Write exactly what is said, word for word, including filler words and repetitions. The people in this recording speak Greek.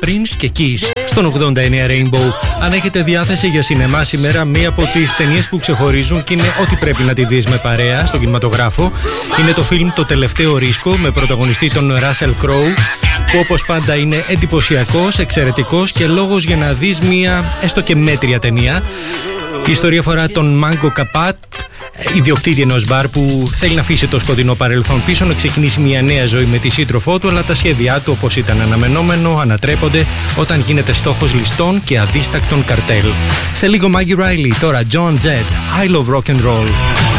Prince και Kiss στον ογδόντα εννέα Rainbow. Αν έχετε διάθεση για σινεμά σήμερα, μία από τις ταινίες που ξεχωρίζουν και είναι ό,τι πρέπει να τη δεις με παρέα στον κινηματογράφο είναι το φιλμ «Το τελευταίο ρίσκο» με πρωταγωνιστή τον Russell Crowe, που όπως πάντα είναι εντυπωσιακός, εξαιρετικός και λόγος για να δεις μία έστω και μέτρια ταινία. Η ιστορία αφορά τον Mango Capat, ιδιοκτήτη ενός μπαρ που θέλει να αφήσει το σκοτεινό παρελθόν πίσω, να ξεκινήσει μια νέα ζωή με τη σύντροφό του, αλλά τα σχέδιά του, όπως ήταν αναμενόμενο, ανατρέπονται όταν γίνεται στόχος ληστών και αδίστακτων καρτέλ. Σε λίγο Maggie Riley, τώρα John Jett, I Love Rock and Roll.